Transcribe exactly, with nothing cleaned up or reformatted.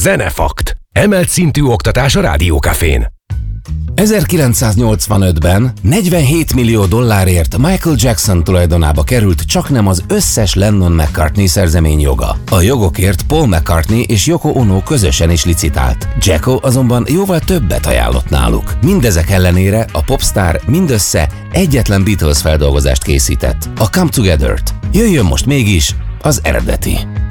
Zenefakt. Emelt szintű oktatás a Rádió Cafén. ezerkilencszáznyolcvanötben negyvenhét millió dollárért Michael Jackson tulajdonába került csaknem az összes Lennon-McCartney szerzemény joga. A jogokért Paul McCartney és Yoko Ono közösen is licitált. Jacko azonban jóval többet ajánlott náluk. Mindezek ellenére a popstar mindössze egyetlen Beatles feldolgozást készített, a Come Together-t. Jöjjön most mégis az eredeti.